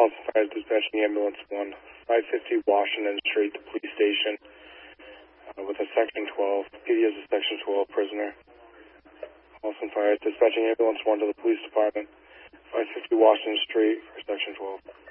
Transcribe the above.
Austin Fire dispatching ambulance 1, 550 Washington Street, the police station, with a Section 12. PD is a Section 12 prisoner. Austin Fire dispatching ambulance 1 to the police department, 550 Washington Street for Section 12.